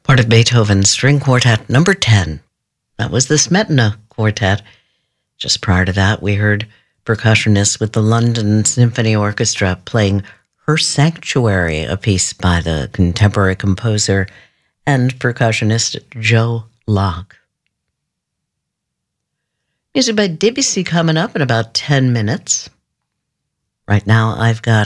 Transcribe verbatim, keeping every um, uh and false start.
Part of Beethoven's String Quartet number ten. That was the Smetana Quartet. Just prior to that, we heard percussionists with the London Symphony Orchestra playing Her Sanctuary, a piece by the contemporary composer and percussionist Joe Locke. Music by Debussy coming up in about ten minutes. Right now, I've got